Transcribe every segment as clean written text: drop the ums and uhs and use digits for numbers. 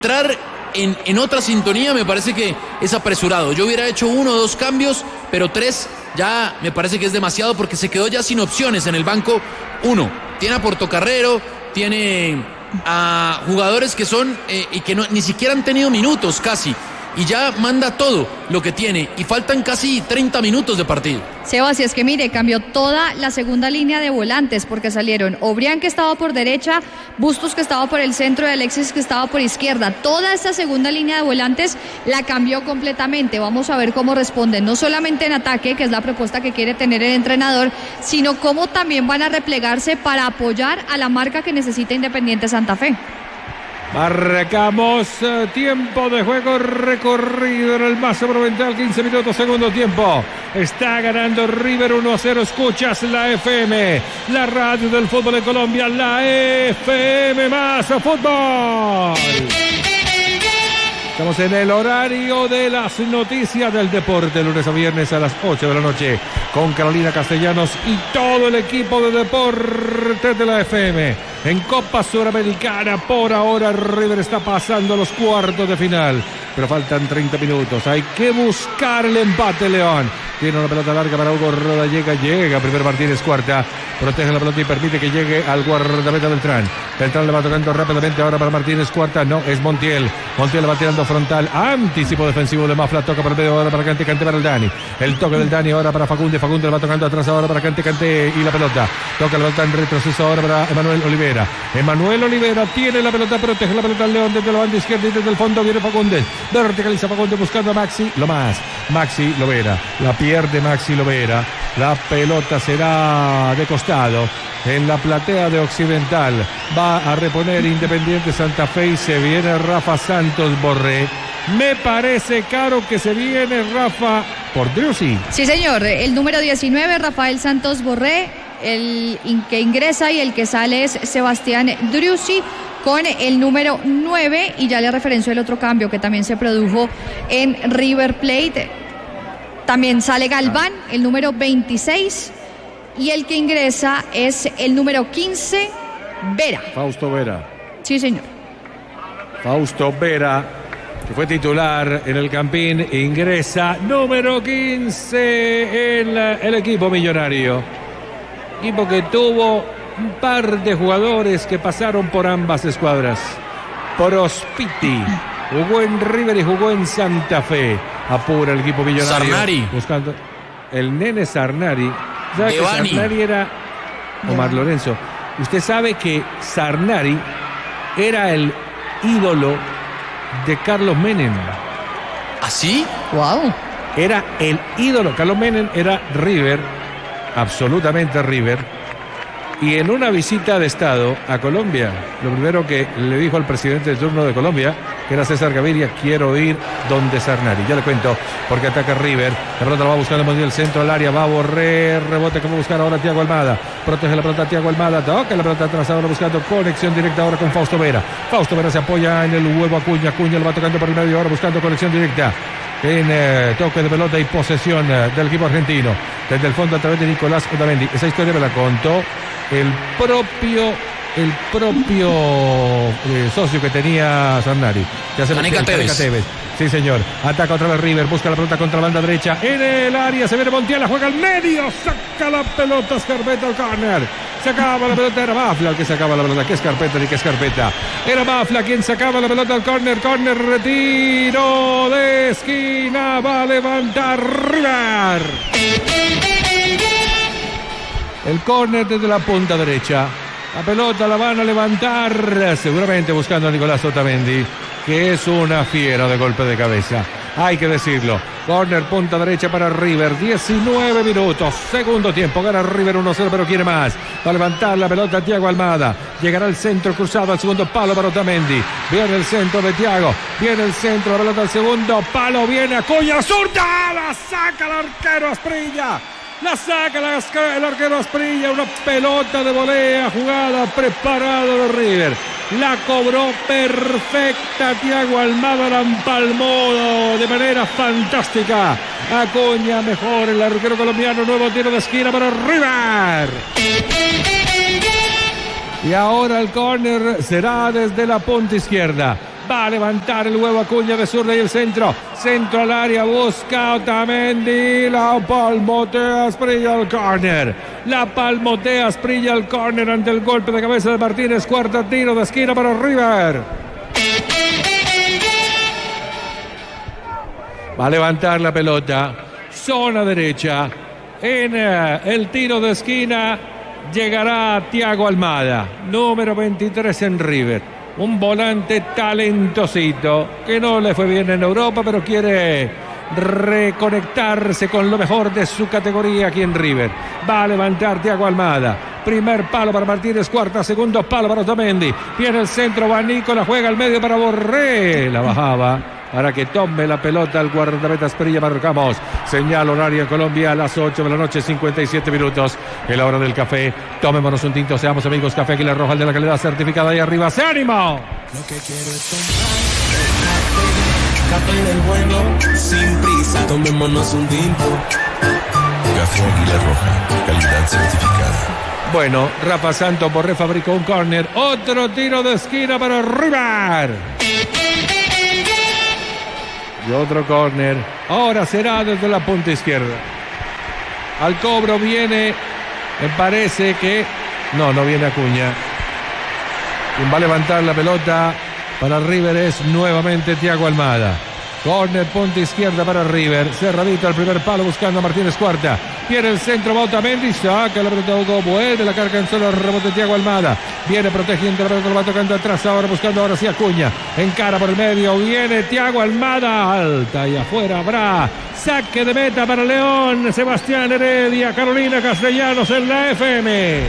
Entrar en otra sintonía me parece que es apresurado. Yo hubiera hecho 1 o 2 cambios, pero 3 ya me parece que es demasiado porque se quedó ya sin opciones en el banco. Tiene a Portocarrero, tiene a jugadores que son y que ni siquiera han tenido minutos casi. Y ya manda todo lo que tiene y faltan casi 30 minutos de partido. Sebas, es que mire, cambió toda la segunda línea de volantes porque salieron Obrián, que estaba por derecha, Bustos, que estaba por el centro, y Alexis, que estaba por izquierda. Toda esta segunda línea de volantes la cambió completamente. Vamos a ver cómo responden, no solamente en ataque, que es la propuesta que quiere tener el entrenador, sino cómo también van a replegarse para apoyar a la marca que necesita Independiente Santa Fe. Marcamos tiempo de juego recorrido en el Mazo Monumental, 15 minutos, segundo tiempo. Está ganando River 1-0. Escuchas la FM, la radio del fútbol de Colombia, la FM más fútbol. Estamos en el horario de las noticias del deporte, lunes a viernes a las 8 de la noche, con Carolina Castellanos y todo el equipo de deportes de la FM. En Copa Suramericana, por ahora River está pasando a los cuartos de final, pero faltan 30 minutos. Hay que buscar el empate. León tiene una pelota larga para Hugo Roda, llega primero Martínez Cuarta, protege la pelota y permite que llegue al guardameta Beltrán le va tocando rápidamente ahora para Martínez Cuarta, no, es Montiel le va tirando frontal, anticipo defensivo de Mafla, toca por el medio ahora para Cante para el Dani, el toque del Dani ahora para Facundo le va tocando atrás ahora para Cante y la pelota, toca la pelota en retroceso ahora para Emanuel Olivera tiene la pelota, protege la pelota al León desde la banda izquierda y desde el fondo viene Fagundes, verticaliza Fagundes buscando a Maxi Lovera, la pierde Maxi Lovera, la pelota será de costado en la platea de Occidental, va a reponer Independiente Santa Fe y se viene Rafa Santos Borré. Me parece caro que se viene Rafa por Driussi. Sí, señor, el número 19, Rafael Santos Borré, el que ingresa y el que sale es Sebastián Driussi con el número 9, y ya le referenció el otro cambio que también se produjo en River Plate. También sale Galván, el número 26, y el que ingresa es el número 15, Vera. Fausto Vera. Sí, señor. Fausto Vera, que fue titular en el Campín, ingresa número 15 en el equipo millonario. Equipo que tuvo un par de jugadores que pasaron por ambas escuadras. Prospiti jugó en River y jugó en Santa Fe. Apura el equipo millonario. Sarnari. Buscando el nene Sarnari. ¿Sabe que Sarnari era Omar Lorenzo? Usted sabe que Sarnari era el ídolo de Carlos Menem. ¿Así? Wow. Era el ídolo. Carlos Menem era River, absolutamente River. Y en una visita de Estado a Colombia, lo primero que le dijo al presidente de turno de Colombia, que era César Gaviria, quiero ir donde Sarnari. Ya le cuento, porque ataca River. La pelota la va buscando Montiel, el centro al área, va a Borré, rebote que va a buscar ahora Thiago Almada. Protege la pelota Thiago Almada, toca la pelota atrás ahora buscando conexión directa ahora con Fausto Vera. Fausto Vera se apoya en el huevo Acuña lo va tocando por el medio ahora buscando conexión directa. En toque de pelota y posesión del equipo argentino. Desde el fondo a través de Nicolás Otamendi. Esa historia me la contó el propio socio que tenía Sarnari. Caneca Tevez. Sí, señor. Ataca otra vez River. Busca la pelota contra la banda derecha. En el área se viene Montiel. La juega al medio. Saca la pelota. Scarpetta al córner. Sacaba la pelota. Era Mafla el que sacaba la pelota. ¿Qué Scarpetta ni qué Scarpetta? Era Mafla quien sacaba la pelota al córner. Retiro de esquina. Va a levantar River. El córner desde la punta derecha. La pelota la van a levantar, seguramente buscando a Nicolás Otamendi, que es una fiera de golpe de cabeza. Hay que decirlo. Córner, punta derecha para River. 19 minutos. Segundo tiempo. Gana River 1-0, pero quiere más. Va a levantar la pelota Thiago Almada. Llegará el centro cruzado al segundo palo para Otamendi. Viene el centro de Thiago. Viene el centro. La pelota al segundo palo. Viene Acuña. ¡Zurda! La saca el arquero Asprilla. La saca el arquero Asprilla. Una pelota de volea jugada preparado de River. La cobró perfecta Thiago Almada, la empalmó de manera fantástica. Acuña mejor, el arquero colombiano. Nuevo tiro de esquina para River. Y ahora el córner será desde la punta izquierda. Va a levantar el huevo Acuña de zurda y el centro. Centro al área, busca Otamendi. La palmotea Asprilla al córner. La palmotea Asprilla al córner ante el golpe de cabeza de Martínez. Cuarto tiro de esquina para River. Va a levantar la pelota. Zona derecha. En el tiro de esquina llegará Thiago Almada, número 23 en River. Un volante talentosito que no le fue bien en Europa, pero quiere reconectarse con lo mejor de su categoría aquí en River. Va a levantar Thiago Almada. Primer palo para Martínez Cuarta, segundo palo para Otamendi. Viene el centro, va Nicola, juega al medio para Borré. La bajaba para que tome la pelota al guardameta Asprilla. Marcamos señal horaria en Colombia a las 8 de la noche, 57 minutos. Es la hora del café. Tomémonos un tinto, seamos amigos. Café Águila Roja, el de la calidad certificada. Ahí arriba, ¡se ánimo! Lo que quiero es tomar café del bueno, sin prisa. Tomémonos un tinto. Café Águila Roja, calidad certificada. Bueno, Rafa Santos, Borré fabricó un córner. Otro tiro de esquina para River. Y otro córner. Ahora será desde la punta izquierda. Al cobro viene, me parece que... No viene Acuña. Quien va a levantar la pelota para River es nuevamente Thiago Almada. Córner, punta izquierda para River. Cerradito al primer palo buscando a Martínez Cuarta. Viene el centro, va Otamendi, saca la pelota Hugo, vuelve la carga en solo, rebote Thiago Almada. Viene protegiendo la pelota, lo va tocando atrás ahora, buscando ahora sí Acuña. Encara por el medio, viene Thiago Almada, alta y afuera habrá saque de meta para León. Sebastián Heredia, Carolina Castellanos en la FM.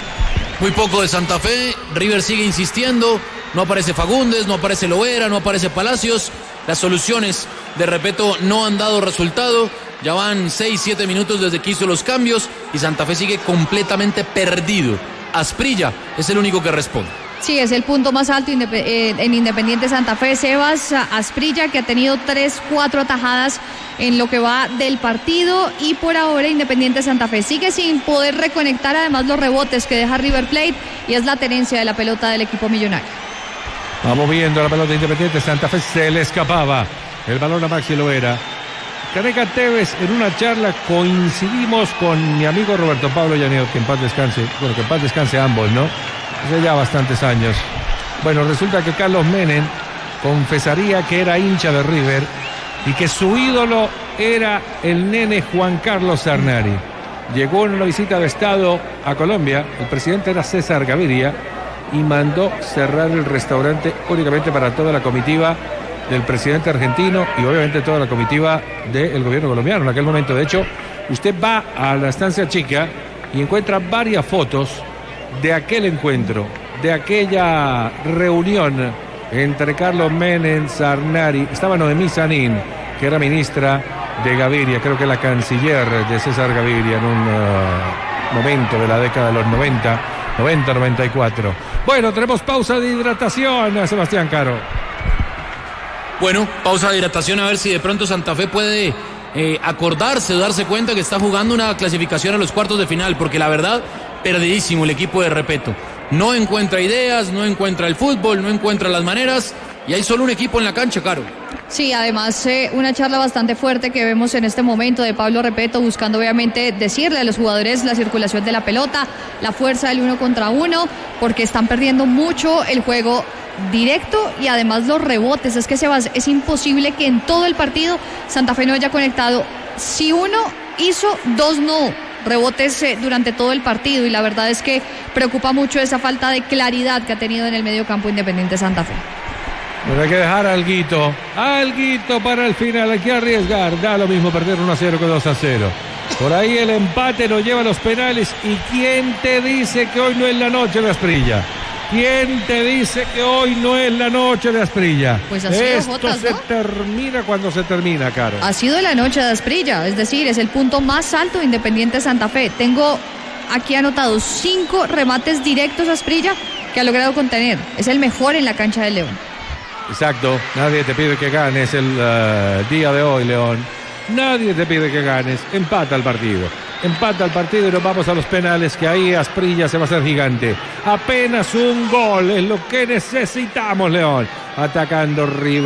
Muy poco de Santa Fe, River sigue insistiendo, no aparece Fagundes, no aparece Loera, no aparece Palacios. Las soluciones de Repeto no han dado resultado. Ya van 6-7 minutos desde que hizo los cambios y Santa Fe sigue completamente perdido. Asprilla es el único que responde. Sí, es el punto más alto en Independiente Santa Fe. Sebas Asprilla, que ha tenido 3-4 atajadas en lo que va del partido, y por ahora Independiente Santa Fe sigue sin poder reconectar además los rebotes que deja River Plate, y es la tenencia de la pelota del equipo millonario. Vamos viendo la pelota Independiente Santa Fe, se le escapaba el balón a Maxi Loera. Caneca Tevez, en una charla coincidimos con mi amigo Roberto Pablo Llaneo, que en paz descanse, bueno, que en paz descanse ambos, ¿no? Hace ya bastantes años. Bueno, resulta que Carlos Menem confesaría que era hincha de River y que su ídolo era el nene Juan Carlos Zarnari. Llegó en una visita de Estado a Colombia, el presidente era César Gaviria, y mandó cerrar el restaurante únicamente para toda la comitiva del presidente argentino y obviamente toda la comitiva del gobierno colombiano en aquel momento. De hecho, usted va a la Estancia Chica y encuentra varias fotos de aquel encuentro, de aquella reunión entre Carlos Menem, Zarnari. Estaba Noemí Sanín, que era ministra de Gaviria, creo que la canciller de César Gaviria en un momento de la década de los 90-94. Bueno, tenemos pausa de hidratación, Sebastián Caro. Bueno, pausa de hidratación, a ver si de pronto Santa Fe puede acordarse, darse cuenta que está jugando una clasificación a los cuartos de final, porque la verdad, perdidísimo el equipo de Repeto. No encuentra ideas, no encuentra el fútbol, no encuentra las maneras, y hay solo un equipo en la cancha, Caro. Sí, además una charla bastante fuerte que vemos en este momento de Pablo Repeto, buscando obviamente decirle a los jugadores la circulación de la pelota, la fuerza del 1 contra 1, porque están perdiendo mucho el juego directo y además los rebotes. Es que, Sebas, es imposible que en todo el partido Santa Fe no haya conectado. Si uno hizo, dos no. Rebotes durante todo el partido, y la verdad es que preocupa mucho esa falta de claridad que ha tenido en el medio campo Independiente Santa Fe. Pero hay que dejar alguito para el final, hay que arriesgar. Da lo mismo perder 1-0 que 2-0. Por ahí el empate lo lleva a los penales. ¿Y quién te dice que hoy no es la noche de Asprilla? ¿Quién te dice que hoy no es la noche de Asprilla? Pues así esto se termina cuando se termina, Caro. Ha sido la noche de Asprilla, es decir, es el punto más alto de Independiente Santa Fe. Tengo aquí anotados 5 remates directos a Asprilla que ha logrado contener. Es el mejor en la cancha del León. Exacto, nadie te pide que ganes el día de hoy, León. Nadie te pide que ganes, empata el partido. empata el partido y nos vamos a los penales, que ahí Asprilla se va a hacer gigante. Apenas un gol es lo que necesitamos, León. Atacando River.